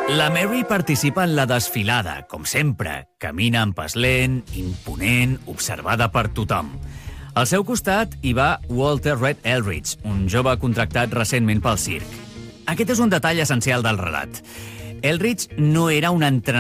La Mary participa en la desfilada, com sempre. Camina amb pas lent, imponent, observada per tothom. Al seu costat hi va Walter Red Eldridge, un jove contractat recentment pel circ. Aquest és un detall essencial del relat. Eldridge no era un entrenador